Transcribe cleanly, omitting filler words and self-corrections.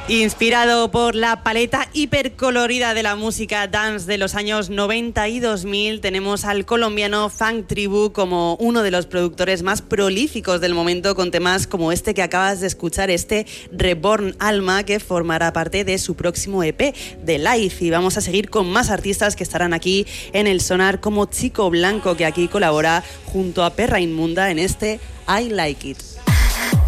Inspirado por la paleta hipercolorida de la música dance de los años 90 y 2000, tenemos al colombiano Funk Tribu como uno de los productores más prolíficos del momento, con temas como este que acabas de escuchar, este Reborn Alma, que formará parte de su próximo EP, The Life. Y vamos a seguir con más artistas que estarán aquí en el Sonar, como Chico Blanco, que aquí colabora junto a Perra Inmunda en este I Like It.